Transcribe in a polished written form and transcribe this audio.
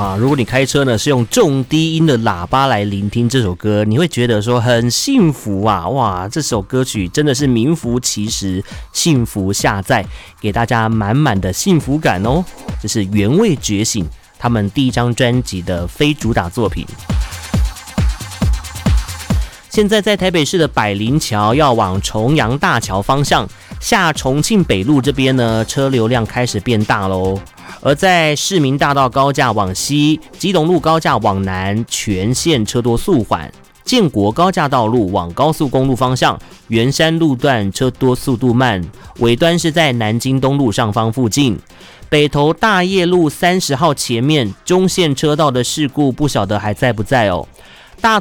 啊，如果你开车呢是用重低音的喇叭来聆听这首歌，你会觉得说很幸福啊！哇，这首歌曲真的是名副其实，幸福下载，给大家满满的幸福感哦。这是原味觉醒他们第一张专辑的非主打作品。现在在台北市的百灵桥要往重阳大桥方向下重庆北路这边呢，车流量开始变大喽。而在市民大道高架往西、基隆路高架往南，全线车多速缓；建国高架道路往高速公路方向，圆山路段车多速度慢，尾端是在南京东路上方附近。北投大业路30号前面中线车道的事故，不晓得还在不在哦。